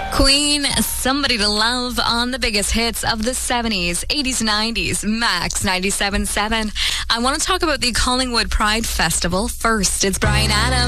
Queen, Somebody to Love on the biggest hits of the 70s, 80s, 90s, Max 97.7. I want to talk about the Collingwood Pride Festival. First, it's Brian Adams.